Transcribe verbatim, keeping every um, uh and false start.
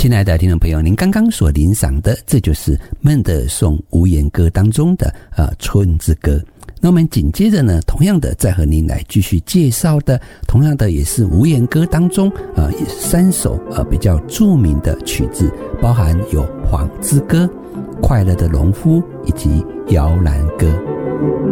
亲爱的听众朋友，您刚刚所聆赏的，这就是孟德颂无言歌当中的呃春之歌。那我们紧接着呢，同样的再和您来继续介绍的，同样的也是无言歌当中呃三首呃比较著名的曲子，包含有《黄之歌》、《快乐的农夫》以及《摇篮歌》。